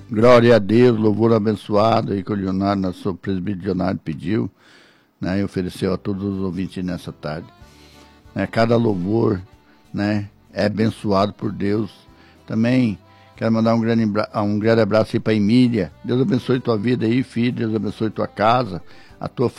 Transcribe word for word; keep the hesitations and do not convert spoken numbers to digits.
Glória a Deus, louvor abençoado aí que o Leonardo, nosso presbítero Leonardo, pediu, né, e ofereceu a todos os ouvintes nessa tarde. Né, cada louvor, né, é abençoado por Deus. Também quero mandar um grande, um grande abraço aí para a Emília. Deus abençoe tua vida aí, filho. Deus abençoe tua casa, a tua